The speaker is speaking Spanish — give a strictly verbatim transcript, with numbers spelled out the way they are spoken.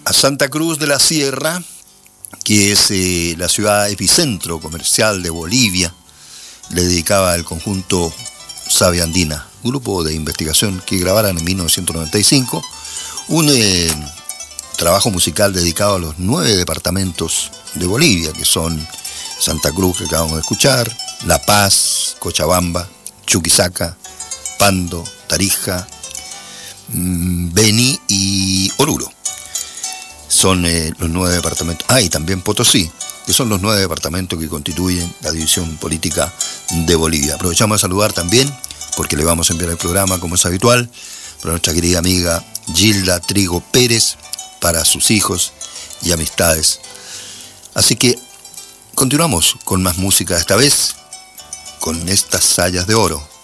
a Santa Cruz de la Sierra, que es eh, la ciudad epicentro comercial de Bolivia, le dedicaba el conjunto Savia Andina, grupo de investigación que grabaron en mil novecientos noventa y cinco, un eh, trabajo musical dedicado a los nueve departamentos de Bolivia, que son Santa Cruz, que acabamos de escuchar, La Paz, Cochabamba, Chuquisaca, Pando, Tarija, Beni y Oruro. Son eh, los nueve departamentos. Ah, y también Potosí, que son los nueve departamentos que constituyen la división política de Bolivia. Aprovechamos de saludar también, porque le vamos a enviar el programa, como es habitual, para nuestra querida amiga Gilda Trigo Pérez, para sus hijos y amistades. Así que continuamos con más música, esta vez con estas sayas de oro.